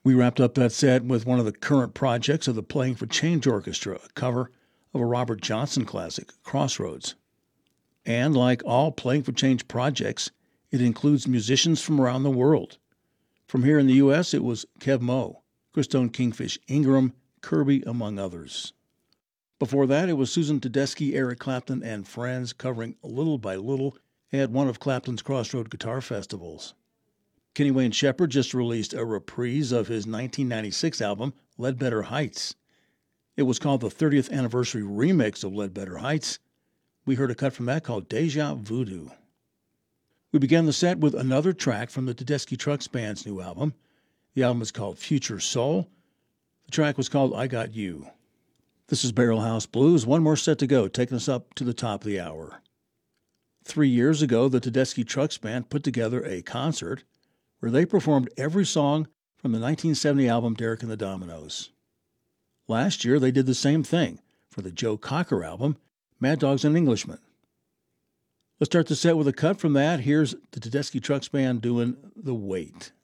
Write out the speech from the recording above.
We wrapped up that set with one of the current projects of the Playing for Change Orchestra, a cover of a Robert Johnson classic, Crossroads. And like all Playing for Change projects, it includes musicians from around the world. From here in the U.S., it was Kev Moe, Christone Kingfish Ingram, Kirby, among others. Before that, it was Susan Tedeschi, Eric Clapton, and friends covering Little by Little at one of Clapton's Crossroad Guitar Festivals. Kenny Wayne Shepherd just released a reprise of his 1996 album, Ledbetter Heights. It was called the 30th Anniversary Remix of Ledbetter Heights. We heard a cut from that called Deja Voodoo. We began the set with another track from the Tedeschi Trucks Band's new album. The album is called Future Soul. The track was called I Got You. This is Barrel House Blues. One more set to go, taking us up to the top of the hour. 3 years ago, the Tedeschi Trucks Band put together a concert where they performed every song from the 1970 album Derek and the Dominos. Last year, they did the same thing for the Joe Cocker album, Mad Dogs and Englishmen. Let's start the set with a cut from that. Here's the Tedeschi Trucks Band doing The Wait.